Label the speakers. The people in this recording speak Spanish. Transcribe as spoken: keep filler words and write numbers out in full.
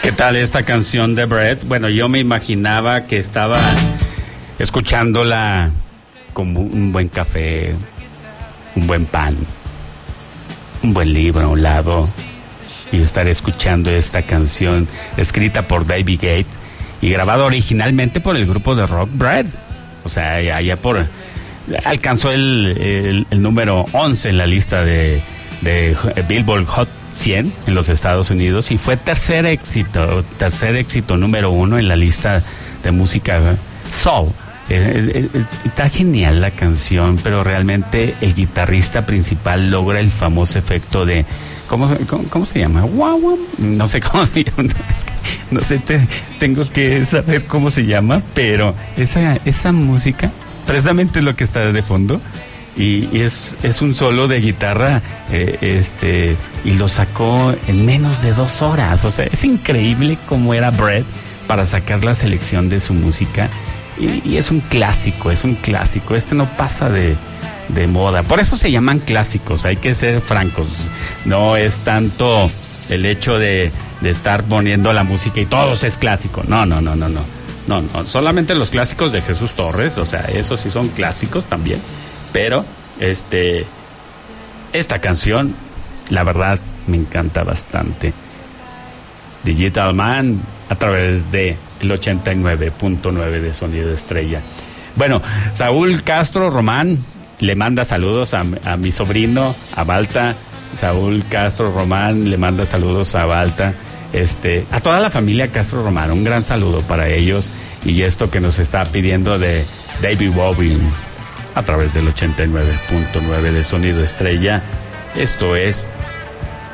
Speaker 1: ¿Qué tal esta canción de Brett? Bueno, yo me imaginaba que estaba escuchándola como un buen café, un buen pan, un buen libro a un lado, y estar escuchando esta canción escrita por David Gates y grabada originalmente por el grupo de rock Brett. O sea, allá por... alcanzó el, el, el número once en la lista de, de Billboard Hot cien en los Estados Unidos, y fue tercer éxito, tercer éxito número uno en la lista de música soul. Eh, eh, eh, está genial la canción, pero realmente el guitarrista principal logra el famoso efecto de ¿cómo, cómo, cómo se llama? Wow, wow. No sé cómo se llama, no, es que, no sé, te, tengo que saber cómo se llama, pero esa, esa música precisamente es lo que está de fondo. Y, y es, es un solo de guitarra, eh, este, y lo sacó en menos de dos horas. O sea, es increíble cómo era Brett para sacar la selección de su música. Y, y es un clásico, es un clásico. Este no pasa de, de moda. Por eso se llaman clásicos, hay que ser francos. No es tanto el hecho de, de estar poniendo la música y todos es clásico. No, no, no, no, no. No, no, solamente los clásicos de Jesús Torres, o sea, esos sí son clásicos también. Pero, este, esta canción, la verdad, me encanta bastante. Digital Man, a través de el ochenta y nueve punto nueve de Sonido Estrella. Bueno, Saúl Castro Román le manda saludos a, a mi sobrino, a Balta. Saúl Castro Román le manda saludos a Balta. Este, a toda la familia Castro Román, un gran saludo para ellos. Y esto que nos está pidiendo de David Bowie, a través del ochenta y nueve punto nueve de Sonido Estrella. Esto es